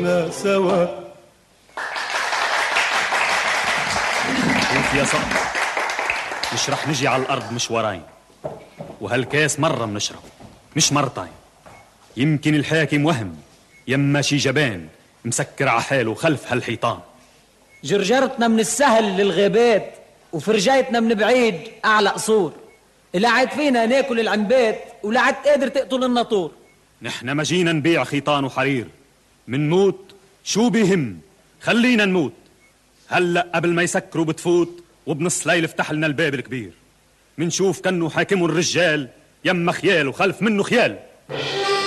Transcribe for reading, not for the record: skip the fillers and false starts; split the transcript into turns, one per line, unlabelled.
كلنا سوا.
شوف يا صقر، مش رح نجي على الأرض مشوارين، وهالكاس مرة منشرب مش مرتين. يمكن الحاكم وهم يما شي جبان مسكر على حاله خلف هالحيطان.
جرجرتنا من السهل للغابات وفرجايتنا من بعيد أعلى قصور. لا عاد فينا ناكل العنبات ولا عاد قادر تقتل الناطور.
نحن ما جينا نبيع خيطان وحرير، منموت شو بيهم، خلينا نموت. هلأ قبل ما يسكروا بتفوت وبنص ليل افتح لنا الباب الكبير. منشوف كأنه حاكمه الرجال يما خيال وخلف منه خيال.